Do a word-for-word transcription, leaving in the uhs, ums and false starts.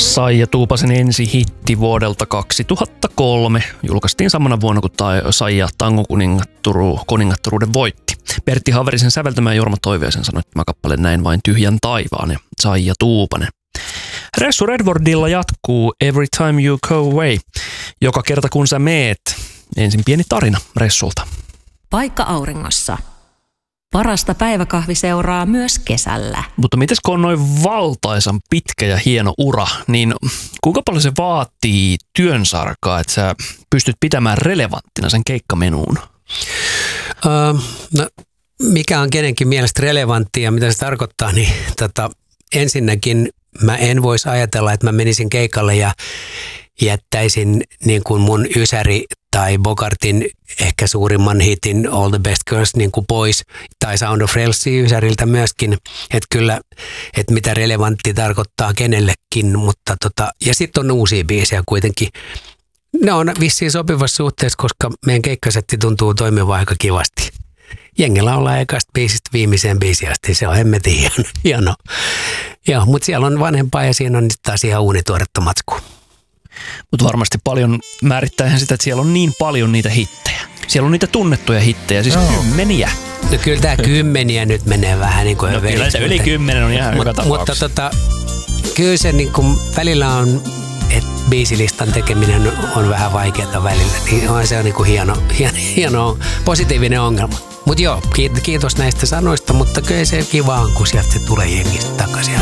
Saija Tuupasen ensi hitti vuodelta kaksituhattakolme julkaistiin samana vuonna, kun Saija tangokuningattoruuden voitti. Pertti Haverisen säveltämään Jorma Toiviaisen sanoi, että mä kappalen näin vain tyhjän taivaan ja Saija Tuupanen. Ressu Redwardilla jatkuu Every Time You Go Away. Joka kerta kun sä meet. Ensin pieni tarina Ressulta. Paikka auringossa. Parasta päiväkahvi seuraa myös kesällä. Mutta mites kun on noin valtaisan pitkä ja hieno ura, niin kuinka paljon se vaatii työnsarkaa, että sä pystyt pitämään relevanttina sen keikkamenuun? Uh, no, mikä on kenenkin mielestä relevanttia ja mitä se tarkoittaa, niin tota, ensinnäkin mä en voisi ajatella, että mä menisin keikalle ja jättäisin niin kuin mun Ysäri tai Bogartin ehkä suurimman hitin All the Best Girls niin kuin pois, tai Sound of Frelsia Ysäriltä myöskin, että kyllä, että mitä relevantti tarkoittaa kenellekin, mutta tota, ja sitten on uusia biisejä kuitenkin. Ne on vissiin sopivassa suhteessa, koska meidän keikkasetti tuntuu toimivan aika kivasti. Jengellä ollaan ekasta biisistä viimeiseen biisiin asti, se on hemmetin hieno. hieno. Joo, mutta siellä on vanhempaa ja siinä on nyt taas ihan uunituoretta matskua. Mutta varmasti paljon määrittää sitä, että siellä on niin paljon niitä hittejä. Siellä on niitä tunnettuja hittejä, siis no. kymmeniä. No kyllä tämä kymmeniä nyt menee vähän niin kuin... No kyllä se yli kymmenen on ihan hyvä tapauksessa. Mutta tota, kyllä se niin kuin välillä on, että biisilistan tekeminen on vähän vaikeaa välillä. Niin on se on niin kuin hieno, hieno, hieno, positiivinen ongelma. Mutta joo, kiitos näistä sanoista, mutta kyllä se kiva on, kun sieltä se tulee jengistä takaisin.